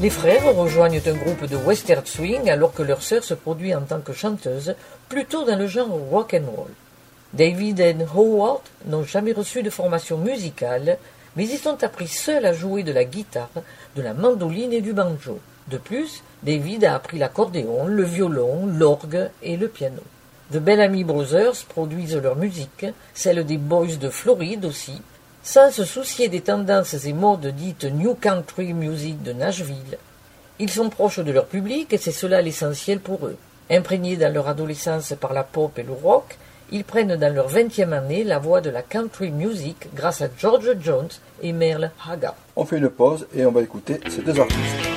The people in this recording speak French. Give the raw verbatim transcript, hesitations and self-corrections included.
Les frères rejoignent un groupe de western swing alors que leur sœur se produit en tant que chanteuse, plutôt dans le genre rock and roll. David et Howard n'ont jamais reçu de formation musicale, mais ils ont appris seuls à jouer de la guitare, de la mandoline et du banjo. De plus, David a appris l'accordéon, le violon, l'orgue et le piano. The Bellamy Brothers produisent leur musique, celle des Boys de Floride aussi, sans se soucier des tendances et modes dites New Country Music de Nashville. Ils sont proches de leur public et c'est cela l'essentiel pour eux. Imprégnés dans leur adolescence par la pop et le rock, ils prennent dans leur vingtième année la voie de la country music grâce à George Jones et Merle Haggard. On fait une pause et on va écouter ces deux artistes.